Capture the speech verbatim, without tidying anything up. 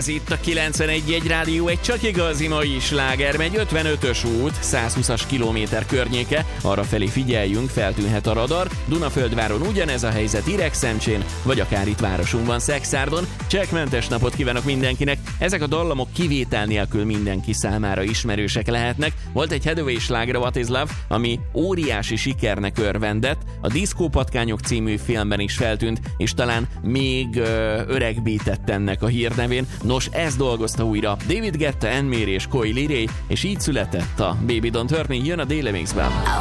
Ez itt a kilencvenegy egy Rádió, egy csak igazi mai sláger, megy ötvenötös út, százhúszas kilométer környéke, arra felé figyeljünk, feltűnhet a radar. Dunaföldváron ugyanez a helyzet, Ireg-Szemcsén, vagy akár itt városunkban, Szekszárdon. Csekkmentes napot kívánok mindenkinek! Ezek a dallamok kivétel nélkül mindenki számára ismerősek lehetnek. Volt egy Hathaway sláger, What is Love, ami óriási sikernek örvendett, a Diszkópatkányok című filmben is feltűnt, és talán még ö, öregbített ennek a hírnevén. Nos, ez dolgozta újra David Guetta, Anne Marie és Coi Leray, és így született a Baby Don't Hurt Me, jön a Daily Mixben.